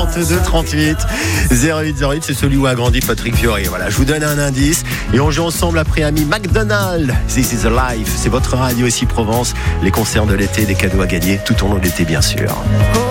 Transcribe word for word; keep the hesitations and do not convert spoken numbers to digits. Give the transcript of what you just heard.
quarante-deux trente-huit zéro huit zéro huit, c'est celui où a grandi Patrick Fiori. Voilà, je vous donne un indice et on joue ensemble après Ami McDonald. This is a life, c'est votre radio ici Provence. Les concerts de l'été, des cadeaux à gagner tout au long de l'été bien sûr.